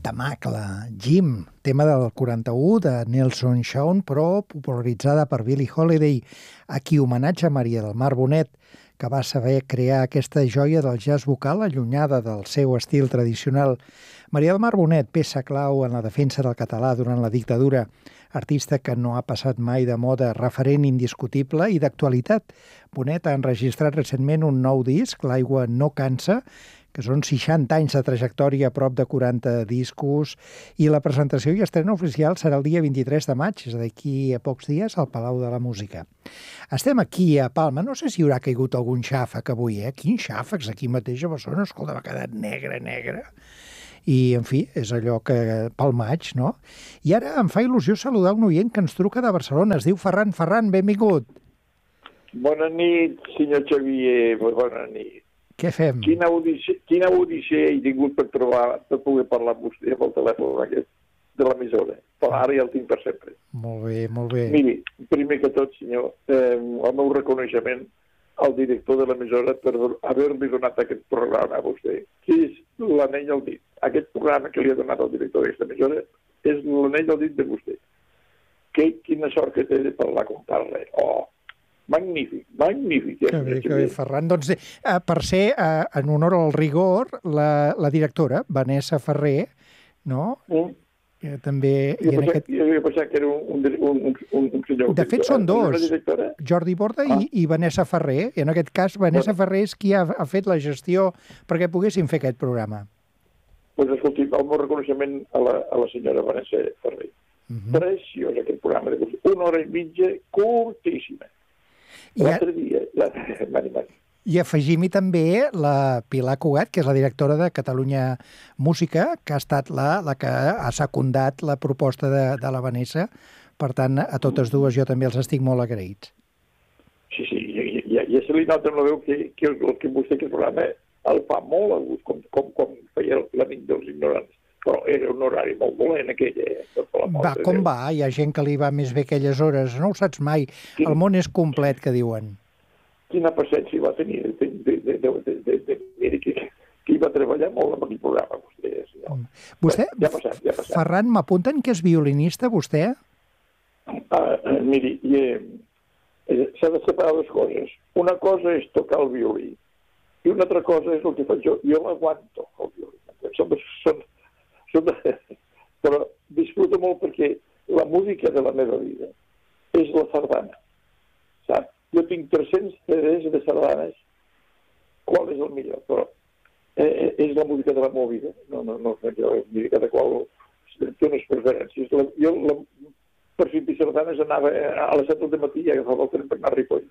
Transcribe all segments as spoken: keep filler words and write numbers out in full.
Temacle, Jim, tema del quaranta-u de Nelson Shawn, però popularitzada per Billie Holiday, a qui homenatja Maria del Mar Bonet, que va saber crear aquesta joia del jazz vocal allunyada del seu estil tradicional. Maria del Mar Bonet, peça clau en la defensa del català durant la dictadura, artista que no ha passat mai de moda, referent indiscutible i d'actualitat. Bonet ha enregistrat recentment un nou disc, L'aigua no cansa, que són seixanta anys de trajectòria, a prop de quaranta discos, i la presentació i estrena oficial serà el dia vint-i-tres de maig, és d'aquí a pocs dies, al Palau de la Música. Estem aquí a Palma, no sé si hi haurà caigut algun xàfec avui, eh? Quins xàfecs aquí mateix a Barcelona, escolta, m'ha quedat negre, negre. I, en fi, és allò que pel maig, no? I ara em fa il·lusió saludar un oient que ens truca de Barcelona, es diu Ferran. Ferran, benvingut. Bona nit, senyor Xavier, bona nit. Què fem? Quina audició, quina audició he tingut per trobar, per poder parlar amb vostè amb el telèfon aquest de l'emissora. Però ara ja el tinc per sempre. Molt bé, molt bé. Miri, primer que tot, senyor, eh, el meu reconeixement al director de l'emissora per haver-li donat aquest programa a vostè, que és l'anell al dit. Aquest programa que li ha donat el director d'aquesta emissora és l'anell al dit de vostè. Que, quina sort que té de parlar com parla. Oh, magnífic, magnífic. Que bé, que bé, Ferran. Doncs, eh, per ser, eh, en honor al rigor, la, la directora, Vanessa Ferrer, no? Mm. Eh, també... Jo, en pensava, aquest... jo havia pensat que era un, un, un, un senyor... De fet, són dos, Jordi Borda ah. i, i Vanessa Ferrer. I en aquest cas, Vanessa bueno. Ferrer és qui ha, ha fet la gestió perquè poguéssim fer aquest programa. Doncs pues, escolti, el meu reconeixement a la, a la senyora Vanessa Ferrer. Uh -huh. Preciós aquest programa, de una hora i mitja, curtíssima. L'altre dia... Mani, mani. I afegim-hi també la Pilar Cugat, que és la directora de Catalunya Música, que ha estat la, la que ha secundat la proposta de, de la Vanessa. Per tant, a totes dues jo també els estic molt agraïts. Sí, sí, ja, ja se li nota en la veu que, que, el que vostè que el programa el fa molt a gust, com, com, com feia la nit dels ignorants. Però era un horari molt dolent, aquell. Eh? Va, com va? Hi ha gent que li va més bé aquelles hores. No ho saps mai. Quin... El món és complet, que diuen. Quina paciència va tenir de, de, de, de, de, de, de, de que, que hi va treballar molt amb aquell programa, vostè. Senyor. Vostè, ja ha passat, ja ha passat. Ferran, m'apunten que és violinista, vostè? Ah, eh, miri, eh, eh, s'ha de separar les coses. Una cosa és tocar el violí i una altra cosa és el que faig jo. Jo l'aguanto, el violí. Són, són, són de... Però disfruto molt perquè la música de la meva vida és la sardana, saps? Jo tinc tres-cents C Ds de sardanes. Qual és el millor? Però eh, és la música de la meva vida. No, no, no, no mira, cada qual té unes preferències. La, jo, la, per sentir sardanes, anava a les set del matí i agafava el tren per anar a Ripoll.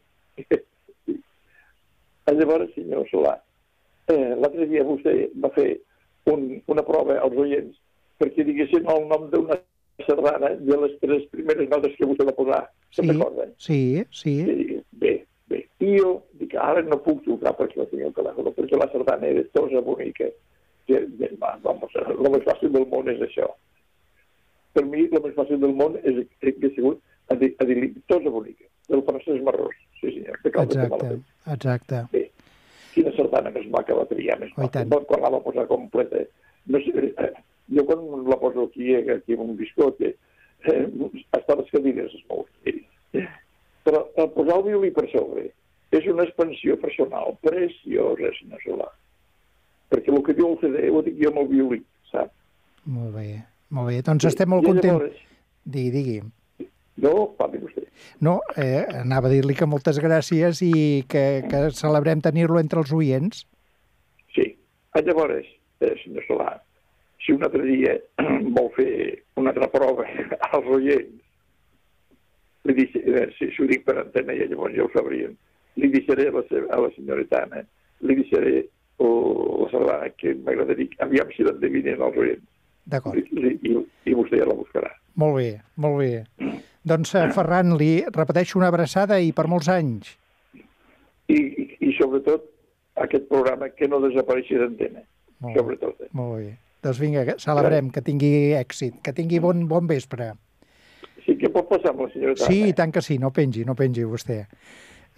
Llavors, senyor Solà, eh, l'altre dia vostè va fer un, una prova als oients perquè diguessin el nom d'una sardana de les tres primeres notes que vostè va posar. Sí, se'n recorden? Sí, sí. sí. Bé, bé. I jo dic, ara no puc trucar perquè no tinc el telèfon, perquè la sardana era tosa bonica. Que, va, vamos, el més fàcil del món és això. Per mi, el més fàcil del món és que ha sigut a dir, a dir tosa bonica, del francès Marrós. Sí, senyor. Exacte, exacte. Bé, quina sardana més maca va triar, més maca. Quan la va posar completa. No sé, eh, jo quan la poso aquí, aquí en un biscot, eh, eh, hasta les cadires es mouen. Però el posar el violí per sobre és una expansió personal preciosa, senyor Solà. Perquè el que diu el C D ho dic jo amb el violí, sap? Molt bé, molt bé. Doncs sí, estem molt contents. Llavors... Digui, digui. No, parli vostè. No, eh, anava a dir-li que moltes gràcies i que, que celebrem tenir-lo entre els oients. Sí. Llavors, eh, senyor Solà, si un altre dia vol fer una altra prova als oients, li deixe, si, si ho dic per antena ja llavors ja ho sabrien, li deixaré a la, a la senyoreta Anna, li deixaré oh, la sardana que m'agradaria, aviam si l'endevinen els oients. D'acord. I, i, I vostè ja la buscarà. Molt bé, molt bé. Doncs, Ferran, li repeteixo una abraçada i per molts anys. I, i, i sobretot aquest programa que no desapareixi d'antena. Molt sobretot. Bé, molt bé. Doncs vinga, celebrem, que tingui èxit, que tingui bon, bon vespre. Sí, què pot passar amb la senyora Tana? Sí, tant que sí, no pengi, no pengi vostè.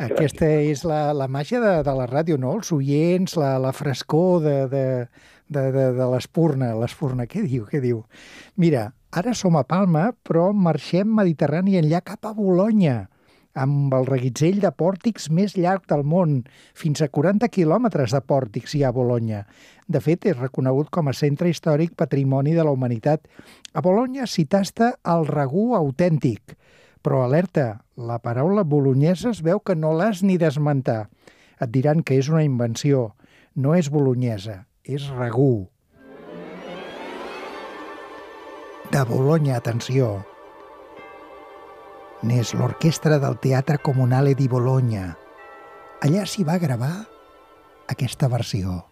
Aquesta és la, la màgia de, de la ràdio, no? Els oients, la, la frescor de, de, de, de, de l'espurna. L'espurna, què diu? Què diu? Mira, ara som a Palma, però marxem Mediterrani enllà cap a Bolonya, amb el reguitzell de pòrtics més llarg del món. Fins a quaranta quilòmetres de pòrtics hi ha a Bolonya. De fet, és reconegut com a centre històric patrimoni de la humanitat. A Bolonya s'hi tasta el ragú autèntic. Però alerta, la paraula bolonyesa es veu que no l'has ni d'esmentar. Et diran que és una invenció. No és bolonyesa, és ragú. De Bolonya, atenció. N'és l'orquestra del Teatre Comunale di Bologna. Allà s'hi va gravar aquesta versió.